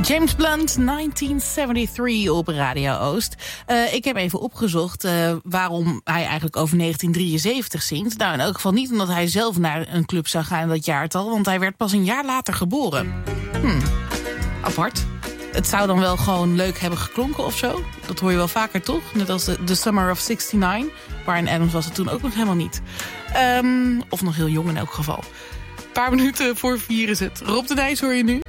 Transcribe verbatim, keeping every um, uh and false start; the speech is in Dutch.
James Blunt, negentien zevenenzeventig op Radio Oost. Uh, ik heb even opgezocht uh, waarom hij eigenlijk over negentien drieënzeventig zingt. Nou, in elk geval niet omdat hij zelf naar een club zou gaan in dat jaartal, want hij werd pas een jaar later geboren. Hm, apart. Het zou dan wel gewoon leuk hebben geklonken of zo. Dat hoor je wel vaker, toch? Net als de, The Summer of zestig. Bryan Adams was het toen ook nog helemaal niet. Um, of nog heel jong in elk geval. Een paar minuten voor vier is het. Rob de Nijs hoor je nu.